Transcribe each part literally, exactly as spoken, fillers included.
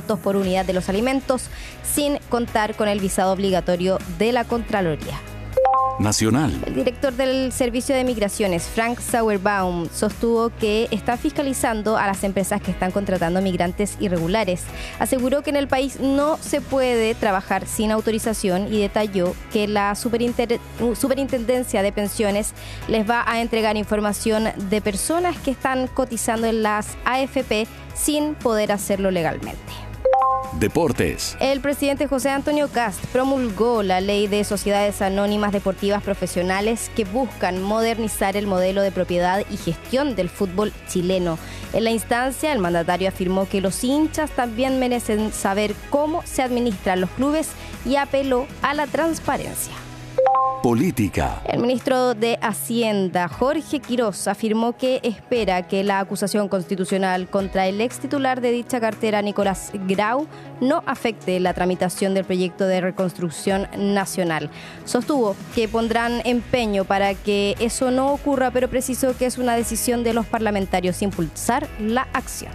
costos por unidad de los alimentos, sin contar con el visado obligatorio de la Contraloría. Nacional. El director del Servicio de Migraciones, Frank Sauerbaum, sostuvo que está fiscalizando a las empresas que están contratando migrantes irregulares. Aseguró que en el país no se puede trabajar sin autorización y detalló que la Superinter- Superintendencia de Pensiones les va a entregar información de personas que están cotizando en las A F P sin poder hacerlo legalmente. Deportes. El presidente José Antonio Kast promulgó la ley de sociedades anónimas deportivas profesionales que buscan modernizar el modelo de propiedad y gestión del fútbol chileno. En la instancia, el mandatario afirmó que los hinchas también merecen saber cómo se administran los clubes y apeló a la transparencia. Política. El ministro de Hacienda, Jorge Quirós, afirmó que espera que la acusación constitucional contra el ex titular de dicha cartera, Nicolás Grau, no afecte la tramitación del proyecto de reconstrucción nacional. Sostuvo que pondrán empeño para que eso no ocurra, pero precisó que es una decisión de los parlamentarios impulsar la acción.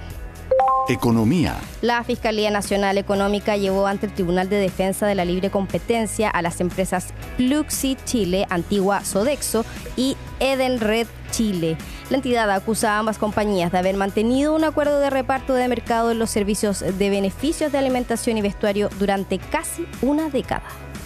Economía. La Fiscalía Nacional Económica llevó ante el Tribunal de Defensa de la Libre Competencia a las empresas Pluxi Chile, antigua Sodexo, y Edenred Chile. La entidad acusa a ambas compañías de haber mantenido un acuerdo de reparto de mercado en los servicios de beneficios de alimentación y vestuario durante casi una década.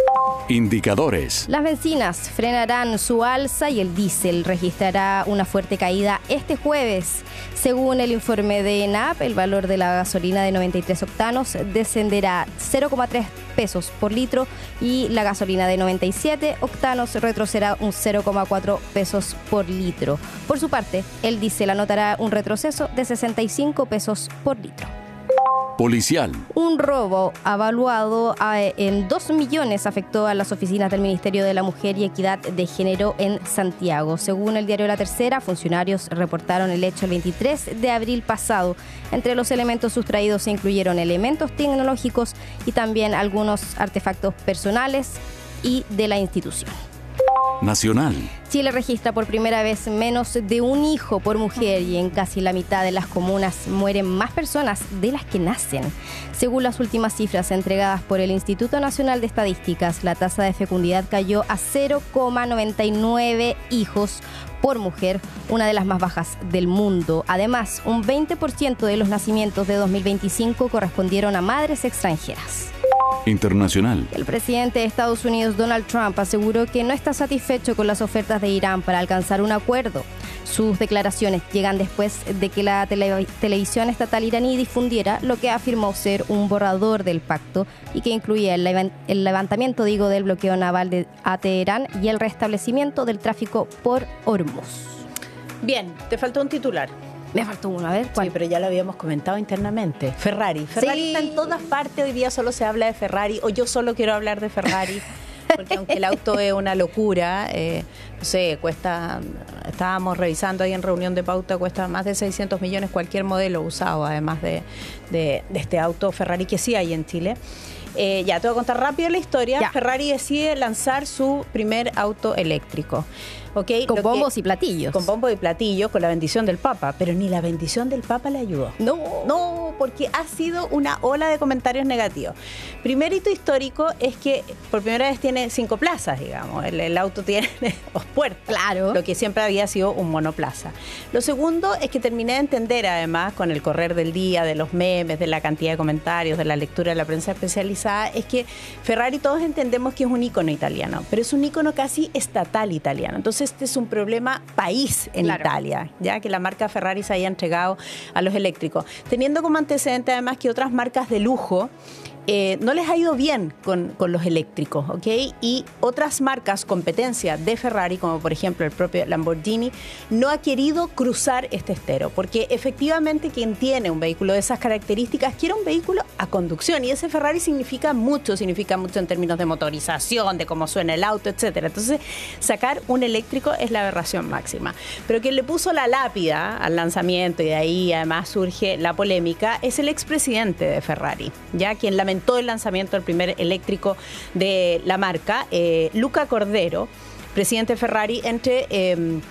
Indicadores. Las bencinas frenarán su alza y el diésel registrará una fuerte caída este jueves. Según el informe de ENAP, el valor de la gasolina de noventa y tres octanos descenderá cero coma tres pesos por litro y la gasolina de noventa y siete octanos retrocederá un cero coma cuatro pesos por litro. Por su parte, el diésel anotará un retroceso de sesenta y cinco pesos por litro. Policial. Un robo evaluado en dos millones afectó a las oficinas del Ministerio de la Mujer y Equidad de Género en Santiago. Según el diario La Tercera, funcionarios reportaron el hecho el veintitrés de abril pasado. Entre los elementos sustraídos se incluyeron elementos tecnológicos y también algunos artefactos personales y de la institución. Nacional. Chile registra por primera vez menos de un hijo por mujer y en casi la mitad de las comunas mueren más personas de las que nacen. Según las últimas cifras entregadas por el Instituto Nacional de Estadísticas, la tasa de fecundidad cayó a cero coma noventa y nueve hijos por mujer, una de las más bajas del mundo. Además, un veinte por ciento de los nacimientos de dos mil veinticinco correspondieron a madres extranjeras. Internacional. El presidente de Estados Unidos, Donald Trump, aseguró que no está satisfecho con las ofertas de Irán para alcanzar un acuerdo. Sus declaraciones llegan después de que la tele- televisión estatal iraní difundiera lo que afirmó ser un borrador del pacto y que incluía el, levan- el levantamiento, digo, del bloqueo naval de, a Teherán y el restablecimiento del tráfico por Hormuz. Bien, te faltó un titular. Me faltó uno, a ver, ¿cuál? Sí, pero ya lo habíamos comentado internamente. Ferrari. Ferrari Sí. está en todas partes. Hoy día solo se habla de Ferrari, o yo solo quiero hablar de Ferrari. Porque aunque el auto es una locura, eh, no sé, cuesta, estábamos revisando ahí en reunión de pauta, cuesta más de seiscientos millones cualquier modelo usado, además de, de, de este auto Ferrari que sí hay en Chile. Eh, ya, te voy a contar rápido la historia. Ya. Ferrari decide lanzar su primer auto eléctrico. ¿Okay? Con Lo bombos que, y platillos. Con bombos y platillos, con la bendición del Papa, pero ni la bendición del Papa le ayudó. No. No, porque ha sido una ola de comentarios negativos. Primer hito histórico es que por primera vez tiene cinco plazas, digamos. El, el auto tiene dos puertas. Claro. Lo que siempre había sido un monoplaza. Lo segundo es que terminé de entender, además, con el correr del día, de los memes, de la cantidad de comentarios, de la lectura de la prensa especializada, es que Ferrari todos entendemos que es un ícono italiano, pero es un ícono casi estatal italiano. Entonces, este es un problema país en Claro. Italia, ya que la marca Ferrari se haya entregado a los eléctricos. Teniendo como antecedente, además, que otras marcas de lujo Eh, no les ha ido bien con, con los eléctricos, ¿ok? Y otras marcas, competencia de Ferrari, como por ejemplo el propio Lamborghini, no ha querido cruzar este estero, porque efectivamente quien tiene un vehículo de esas características quiere un vehículo a conducción, y ese Ferrari significa mucho, significa mucho en términos de motorización, de cómo suena el auto, etcétera. Entonces, sacar un eléctrico es la aberración máxima. Pero quien le puso la lápida al lanzamiento, y de ahí además surge la polémica, es el expresidente de Ferrari, ya quien lamentó el lanzamiento del primer eléctrico de la marca, eh, Luca Cordero, presidente de Ferrari, entre eh,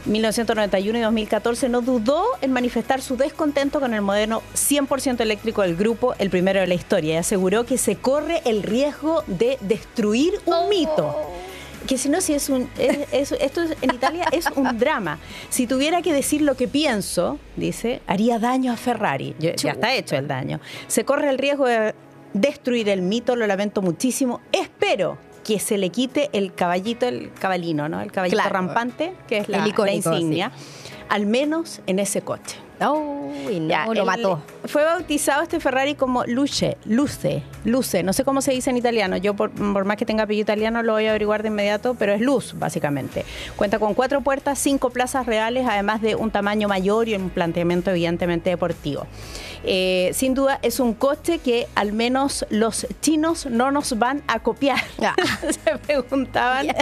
mil novecientos noventa y uno y dos mil catorce, no dudó en manifestar su descontento con el modelo cien por ciento eléctrico del grupo, el primero de la historia, y aseguró que se corre el riesgo de destruir un oh. mito. Que si no, si es un... Es, es, esto es, en Italia es un drama. Si tuviera que decir lo que pienso, dice, haría daño a Ferrari. Yo, ya está hecho el daño. Se corre el riesgo de destruir el mito, lo lamento muchísimo. Espero que se le quite el caballito, el caballino, ¿no? El caballito claro. rampante, que es la, icónico, la insignia, sí. al menos en ese coche. Oh, y no, ya, lo mató. Fue bautizado este Ferrari como Luce, Luce, Luce. No sé cómo se dice en italiano. Yo, por, por más que tenga apellido italiano, lo voy a averiguar de inmediato, pero es luz, básicamente. Cuenta con cuatro puertas, cinco plazas reales, además de un tamaño mayor y un planteamiento evidentemente deportivo. Eh, sin duda, es un coche que al menos los chinos no nos van a copiar. Ah. Se preguntaban. Yeah.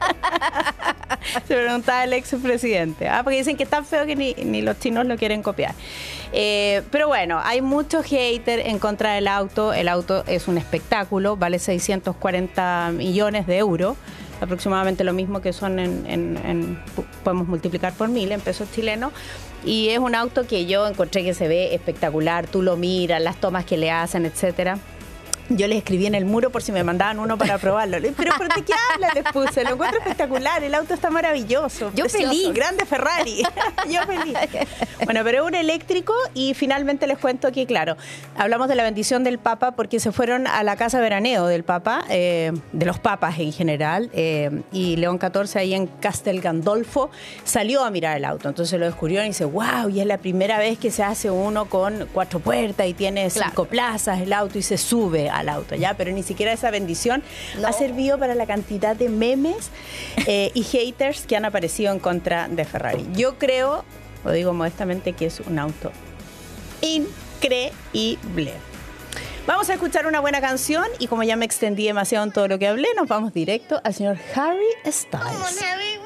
Se preguntaba el expresidente. ¿ah? Porque dicen que es tan feo que ni, ni los chinos lo quieren copiar. Eh, pero bueno, hay muchos haters en contra del auto. El auto es un espectáculo, vale seiscientos cuarenta millones de euros, aproximadamente lo mismo que son en, en, en podemos multiplicar por mil en pesos chilenos. Y es un auto que yo encontré que se ve espectacular. Tú lo miras, las tomas que le hacen, etcétera. Yo les escribí en el muro por si me mandaban uno para probarlo. Pero ¿por qué habla? Les puse. Lo encuentro espectacular. El auto está maravilloso. Yo precioso, feliz. Grande Ferrari. Yo feliz. Bueno, pero es un eléctrico y finalmente les cuento que, claro, hablamos de la bendición del Papa porque se fueron a la casa veraneo del Papa, eh, de los papas en general, eh, y León catorce ahí en Castel Gandolfo salió a mirar el auto. Entonces lo descubrieron y dice, wow, y es la primera vez que se hace uno con cuatro puertas y tiene cinco claro. plazas el auto y se sube a al auto, ¿ya? Pero ni siquiera esa bendición no. ha servido para la cantidad de memes eh, y haters que han aparecido en contra de Ferrari. Yo creo, lo digo modestamente, que es un auto increíble. Vamos a escuchar una buena canción y como ya me extendí demasiado en todo lo que hablé, nos vamos directo al señor Harry Styles.